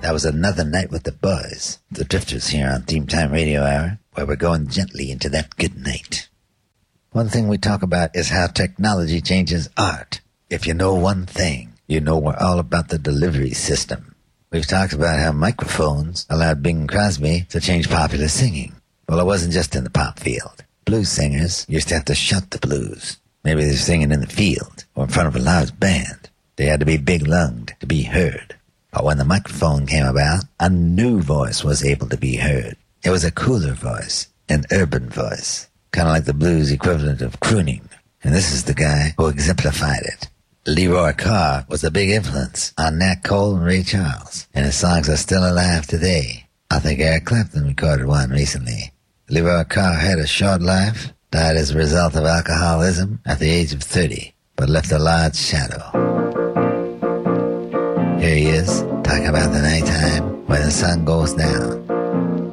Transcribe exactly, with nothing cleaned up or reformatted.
That was another night with the boys, the Drifters here on Theme Time Radio Hour, where we're going gently into that good night. One thing we talk about is how technology changes art. If you know one thing, you know we're all about the delivery system. We've talked about how microphones allowed Bing Crosby to change popular singing. Well, it wasn't just in the pop field. Blues singers used to have to shout the blues. Maybe they're singing in the field or in front of a large band. They had to be big-lunged to be heard. But when the microphone came about, a new voice was able to be heard. It was a cooler voice, an urban voice, kind of like the blues equivalent of crooning. And this is the guy who exemplified it. Leroy Carr was a big influence on Nat Cole and Ray Charles, and his songs are still alive today. I think Eric Clapton recorded one recently. Leroy Carr had a short life, died as a result of alcoholism at the age of thirty, but left a large shadow. Here he is, talking about the nighttime when the sun goes down.